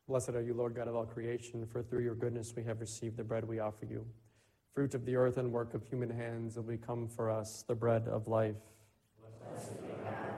Blessed are you, Lord God of all creation, for through your goodness we have received the bread we offer you. Fruit of the earth and work of human hands will become for us the bread of life. Blessed be God.